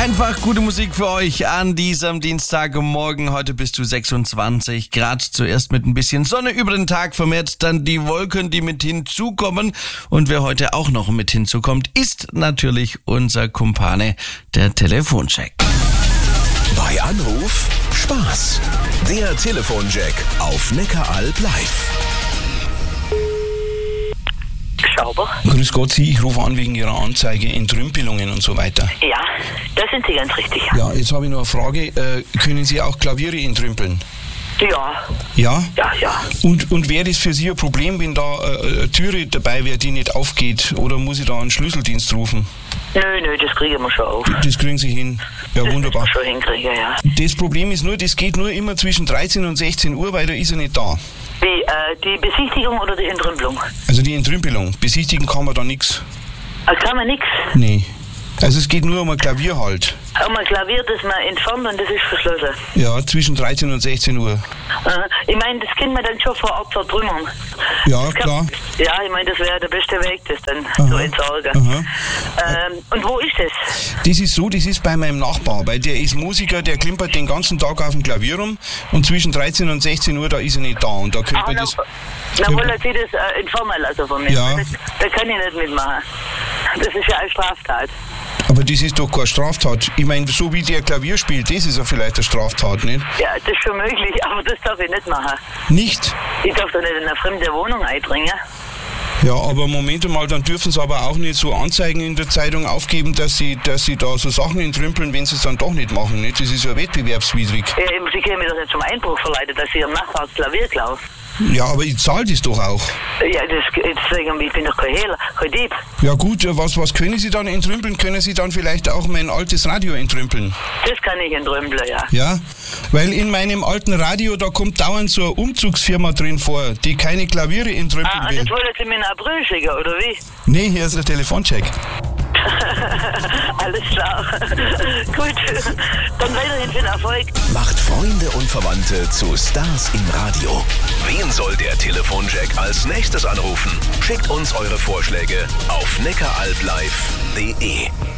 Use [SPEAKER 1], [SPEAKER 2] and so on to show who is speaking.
[SPEAKER 1] Einfach gute Musik für euch an diesem Dienstagmorgen. Heute bis zu 26 Grad. Zuerst mit ein bisschen Sonne über den Tag, vermehrt dann die Wolken, die mit hinzukommen. Und wer heute auch noch mit hinzukommt, ist natürlich unser Kumpane, der Telefoncheck.
[SPEAKER 2] Bei Anruf Spaß. Der Telefoncheck auf Neckaralb live.
[SPEAKER 3] Schauber.
[SPEAKER 4] Grüß Gott, Sie, ich rufe an wegen Ihrer Anzeige, Entrümpelungen und so weiter.
[SPEAKER 3] Ja, da sind Sie ganz richtig.
[SPEAKER 4] Ja, jetzt habe ich noch eine Frage. Können Sie auch Klaviere entrümpeln?
[SPEAKER 3] Ja.
[SPEAKER 4] Ja?
[SPEAKER 3] Ja.
[SPEAKER 4] Und wäre das für Sie ein Problem, wenn da eine Türe dabei wäre, die nicht aufgeht? Oder muss ich da einen Schlüsseldienst rufen?
[SPEAKER 3] Nö, das kriegen wir schon auf.
[SPEAKER 4] Das kriegen Sie hin. Ja,
[SPEAKER 3] Das
[SPEAKER 4] wunderbar.
[SPEAKER 3] müssen wir schon hinkriegen, ja.
[SPEAKER 4] Das Problem ist nur, das geht nur immer zwischen 13 und 16 Uhr, weil da ist er nicht da.
[SPEAKER 3] Wie, die Besichtigung oder die Entrümpelung?
[SPEAKER 4] Also die Entrümpelung. Besichtigen kann man da nichts.
[SPEAKER 3] Kann man nix.
[SPEAKER 4] Nee. Also es geht nur um ein Klavier halt.
[SPEAKER 3] Aber ein Klavier, das man entfernt und das ist verschlossen.
[SPEAKER 4] Ja, zwischen 13 und 16 Uhr.
[SPEAKER 3] Ich meine, das können wir dann schon vor Ort zertrümmern.
[SPEAKER 4] Ja, klar.
[SPEAKER 3] Ja, ich meine, das wäre der beste Weg, das dann zu entsorgen. Und wo ist das?
[SPEAKER 4] Das ist so, das ist bei meinem Nachbar, weil der ist Musiker, der klimpert den ganzen Tag auf dem Klavier rum und zwischen 13 und 16 Uhr, da ist er nicht da und da könnte man das...
[SPEAKER 3] Dann wollen Sie das entfernen lassen von mir.
[SPEAKER 4] Ja.
[SPEAKER 3] Da kann ich nicht mitmachen. Das ist ja eine Straftat.
[SPEAKER 4] Aber das ist doch keine Straftat. Ich meine, so wie der Klavier spielt, das ist ja vielleicht eine Straftat, nicht?
[SPEAKER 3] Ja, das ist schon möglich, aber das darf ich nicht machen.
[SPEAKER 4] Nicht?
[SPEAKER 3] Ich darf doch nicht in eine fremde Wohnung eindringen.
[SPEAKER 4] Ja, aber Moment mal, dann dürfen Sie aber auch nicht so Anzeigen in der Zeitung aufgeben, dass Sie da so Sachen entrümpeln, wenn Sie es dann doch nicht machen, nicht? Das ist ja wettbewerbswidrig.
[SPEAKER 3] Ja, Sie können mich doch nicht zum Einbruch verleiten, dass Sie Ihrem Nachbar das Klavier klauen.
[SPEAKER 4] Ja, aber ich zahle das doch auch.
[SPEAKER 3] Ja, deswegen, ich bin doch kein Hehler, kein Dieb.
[SPEAKER 4] Ja gut, was können Sie dann entrümpeln? Können Sie dann vielleicht auch mein altes Radio entrümpeln?
[SPEAKER 3] Das kann ich entrümpeln, ja.
[SPEAKER 4] Ja, weil in meinem alten Radio, da kommt dauernd so eine Umzugsfirma drin vor, die keine Klaviere entrümpeln
[SPEAKER 3] Und
[SPEAKER 4] will.
[SPEAKER 3] das wollen Sie mir nach Brühl schicken, oder wie?
[SPEAKER 4] Nee, hier ist der Telefoncheck.
[SPEAKER 3] Alles klar. Gut, dann weiterhin viel Erfolg.
[SPEAKER 2] Macht Freunde und Verwandte zu Stars im Radio. Wen soll der Telefoncheck als nächstes anrufen? Schickt uns eure Vorschläge auf neckaralblive.de.